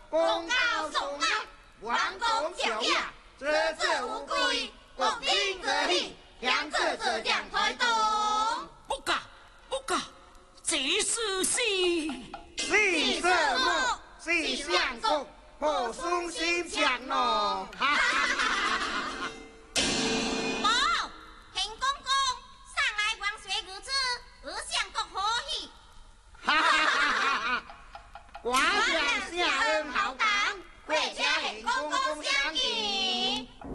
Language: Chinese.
公告送啊，王公朝呀，这无归，共听则喜，向这将推动。 不敢，这是是什么？是相公，我松心强咯，哈哈哈。